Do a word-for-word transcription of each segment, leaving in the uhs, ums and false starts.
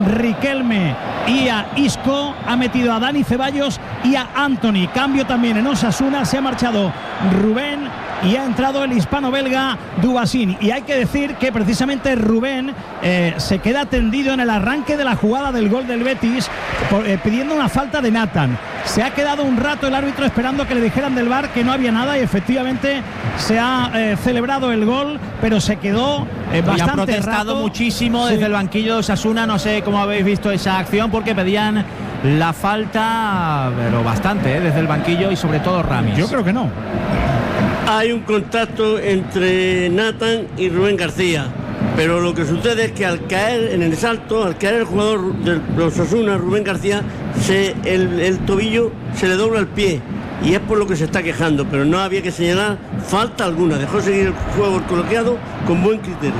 Riquelme y a Isco, ha metido a Dani Ceballos y a Antony. Cambio también en Osasuna, se ha marchado Rubén y ha entrado el hispano-belga Dubasín. Y hay que decir que precisamente Rubén eh, se queda tendido en el arranque de la jugada del gol del Betis por, eh, pidiendo una falta de Nathan. Se ha quedado un rato el árbitro esperando que le dijeran del V A R que no había nada y efectivamente se ha eh, celebrado el gol, pero se quedó eh, bastante rato. Han protestado rato. muchísimo desde sí. el banquillo de Osasuna, no sé cómo habéis visto esa acción, porque pedían la falta, pero bastante, ¿eh? desde el banquillo y sobre todo Ramis. Yo creo que no. Hay un contacto entre Nathan y Rubén García, pero lo que sucede es que al caer en el salto, al caer el jugador de Osasuna, Rubén García, se, el, el tobillo se le dobla el pie y es por lo que se está quejando, pero no había que señalar falta alguna, dejó seguir el juego coloqueado con buen criterio.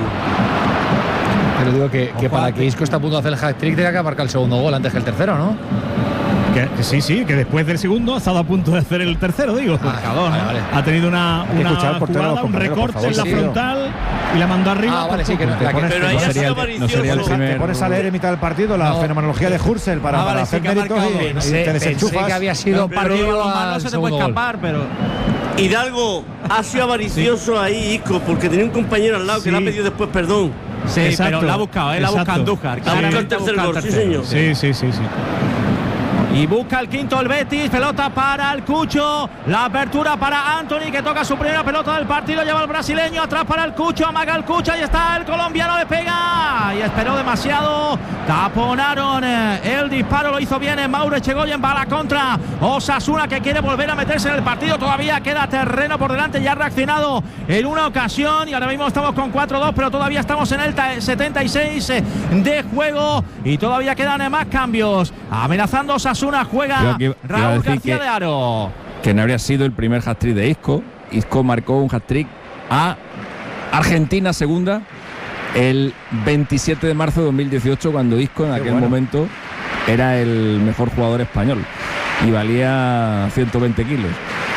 Pero digo que, que para que Isco está a punto de hacer el hat-trick tenga que marcar el segundo gol antes que el tercero, ¿no? Que, que sí, sí, que después del segundo ha estado a punto de hacer el tercero, digo. Ah, vale, vale. Ha tenido una, una jugada, un recorte en la frontal y la mandó arriba. Ah, vale, sí, que no, la que, pero ahí no ha sería, sido el, no sería el primer. Te pones a leer en mitad del partido la no. fenomenología de Hurzel para, ah, vale, para sí, hacer méritos y, y pensé, te desenchufas. Pensé que había sido pero, partido pero, al no se te puede escapar, gol. pero Hidalgo ha sido avaricioso sí. ahí, Isco, porque tenía un compañero al lado sí. que le ha pedido después perdón. Sí, exacto, pero la ha buscado, ¿eh? la ha buscado Andújar. Ha buscado el tercer gol, sí, señor. Sí, sí, sí, sí. Y busca el quinto el Betis, pelota para el Cucho, la apertura para Antony que toca su primera pelota del partido, lleva el brasileño, atrás para el Cucho, amaga el Cucho, ahí está el colombiano, le pega y esperó demasiado, taponaron el disparo, lo hizo bien en Mauro Echegoyen, va a la contra Osasuna que quiere volver a meterse en el partido, todavía queda terreno por delante, ya ha reaccionado en una ocasión y ahora mismo estamos con cuatro dos, pero todavía estamos en el setenta y seis de juego y todavía quedan más cambios, amenazando Osasuna. Una juega que, Raúl García que, de Aro. Que no habría sido el primer hat-trick de Isco. Isco marcó un hat-trick a Argentina segunda el veintisiete de marzo de dos mil dieciocho, cuando Isco en Qué aquel bueno. momento era el mejor jugador español y valía ciento veinte kilos.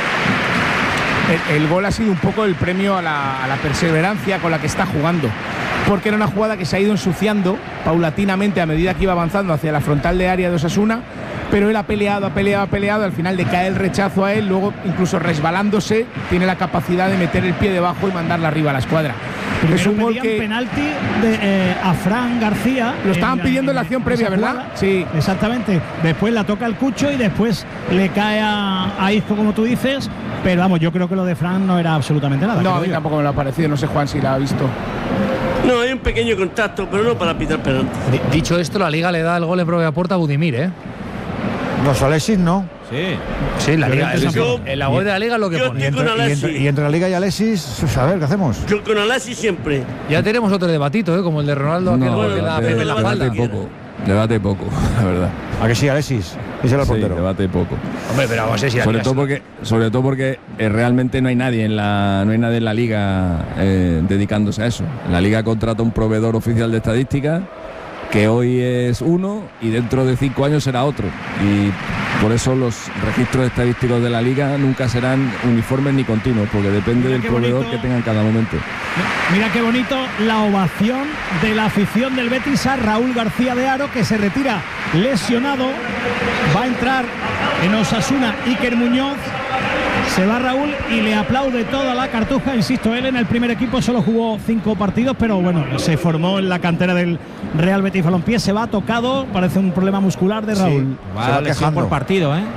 El, el gol ha sido un poco el premio a la, a la perseverancia con la que está jugando, porque era una jugada que se ha ido ensuciando paulatinamente a medida que iba avanzando hacia la frontal de área de Osasuna, pero él ha peleado, ha peleado, ha peleado, al final le cae el rechazo a él, luego incluso resbalándose tiene la capacidad de meter el pie debajo y mandarla arriba a la escuadra. Primero es un gol que penalti de, eh, a Fran García. Lo estaban en, pidiendo en la acción previa, ¿verdad? Jugada. Sí, exactamente. Después la toca el Cucho y después le cae a, a Isco, como tú dices, pero vamos, yo creo que lo de Fran no era absolutamente nada. No, a mí tampoco me lo ha parecido, no sé Juan si la ha visto. No, hay un pequeño contacto, pero no para pitar penalti. Dicho esto, la Liga le da el gol en propia puerta a Budimir, ¿eh? Los Alexis, ¿no? Sí, sí, la Liga, el, yo, el la gol de la Liga es lo que pone. Y entre, y, entre, y entre la Liga y Alexis, a ver, ¿qué hacemos? Yo con Alexis siempre. Ya tenemos otro debatito, ¿eh? Como el de Ronaldo, no, aquel bueno, que da de, Pepe en la falda. Debate poco, debate poco, la verdad. ¿A que sí, Alexis? Ese era el sí, portero. Debate poco. Hombre, pero vamos a ver si sobre todo porque, sobre todo porque eh, realmente no hay nadie en la, no hay nadie en la Liga eh, dedicándose a eso. La Liga contrata un proveedor oficial de estadística que hoy es uno y dentro de cinco años será otro, y por eso los registros estadísticos de la Liga nunca serán uniformes ni continuos, porque depende Mira del proveedor bonito, que tenga en cada momento. Mira qué bonito la ovación de la afición del Betis a Raúl García de Aro, que se retira lesionado. Va a entrar en Osasuna Iker Muñoz. Se va Raúl y le aplaude toda la cartuja. Insisto, él en el primer equipo solo jugó cinco partidos, pero bueno, se formó en la cantera del Real Betis Balompié. Se va tocado, parece un problema muscular de Raúl. Sí, va se va quejando por partido, ¿eh?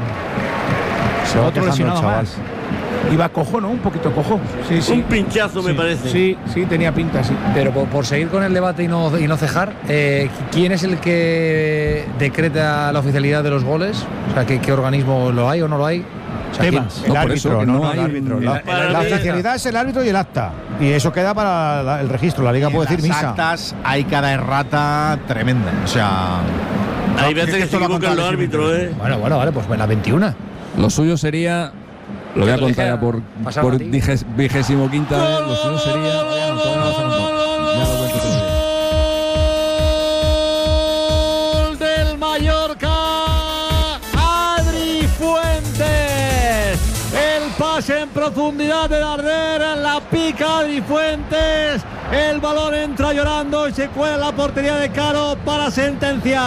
Se va otro lesionado más. Iba cojo, ¿no? Un poquito cojo. Sí, sí. Un pinchazo, sí, me parece. Sí, sí, tenía pinta, sí. Pero por, por seguir con el debate y no, y no cejar, eh, ¿quién es el que decreta la oficialidad de los goles? O sea, ¿qué, qué organismo lo hay o no lo hay? O sea, Temas, el no, árbitro, eso, no, no no hay, el árbitro. La, la, la oficialidad es el árbitro y el acta. Y eso queda para la, el registro. La Liga puede decir misa. En las actas hay cada errata tremenda. O sea, hay veces que, que se equivocan los árbitros, ¿eh? Bueno, bueno, vale, pues la veintiuna. Lo suyo sería, lo voy a contar ya por, por vigésimo quinta vez, lo suyo sería... ¡Gol del Mallorca! ¡Adri Fuentes! El pase en profundidad de Darder, la pica Adri Fuentes, El balón entra llorando y se cuela la portería de Caro para sentenciar.